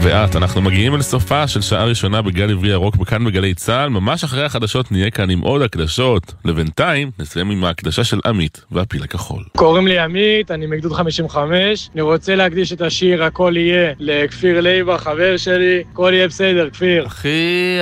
ואת, אנחנו מגיעים אל סופה של שעה ראשונה בגל עברי ירוק בכאן בגלי צהל. ממש אחרי החדשות נהיה כאן עם עוד הקדשות. לבינתיים נסיים עם ההקדשה של עמית והפיל הכחול. קוראים לי עמית, אני מגדוד 55. אני רוצה להקדיש את השיר הכל יהיה לכפיר ליבה, חבר שלי. הכל יהיה בסדר, כפיר. אחי,